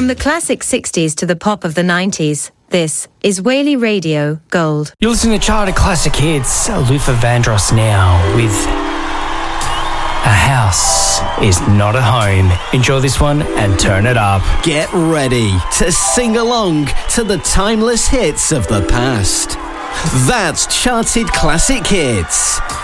From the classic 60s to the pop of the 90s, this is Whaley Radio Gold. You're listening to Charted Classic Hits. Luther Vandross now with A House Is Not a Home. Enjoy this one and turn it up. Get ready to sing along to the timeless hits of the past. That's Charted Classic Hits.